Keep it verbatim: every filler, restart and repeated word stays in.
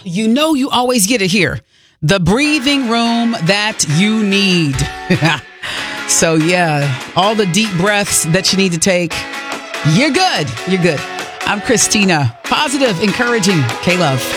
you know you always get it here. The breathing room that you need. So, yeah, all the deep breaths that you need to take. You're good. You're good. I'm Christina. Positive, encouraging K-Love.